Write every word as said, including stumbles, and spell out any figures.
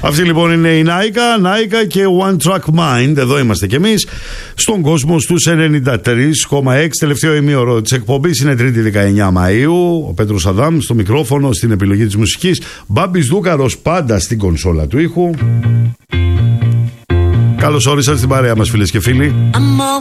Αυτή λοιπόν είναι η Νάικα, Νάικα και One Track Mind. Εδώ είμαστε κι εμείς στον κόσμο στους ενενήντα τρία κόμμα έξι. Τελευταίο ημίωρο της εκπομπής είναι Τρίτη δεκαεννιά Μαΐου. Ο Πέτρος Αδάμ στο μικρόφωνο, στην επιλογή της μουσικής. Μπάμπης Δούκαρος πάντα στην κονσόλα του ήχου. Καλώς όρισαν στην παρέα μας, φίλες και φίλοι.